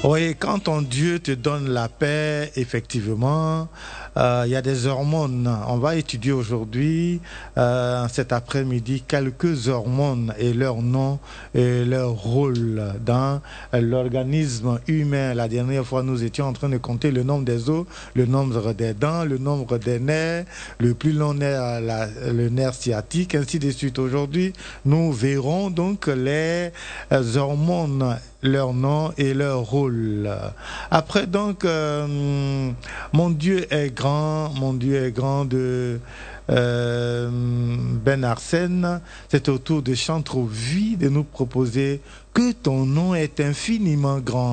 Oui, quand ton Dieu te donne la paix, effectivement, il y a des hormones. On va étudier aujourd'hui, cet après-midi, quelques hormones et leur nom et leur rôle dans l'organisme humain. La dernière fois, nous étions en train de compter le nombre des os, le nombre des dents, le nombre des nerfs, le plus long nerf, le nerf sciatique, ainsi de suite. Aujourd'hui, nous verrons donc les hormones, leur nom et leur rôle. Après donc, mon Dieu est grand de Ben Arsène. C'est au tour de Chantreau Vie de nous proposer que ton nom est infiniment grand.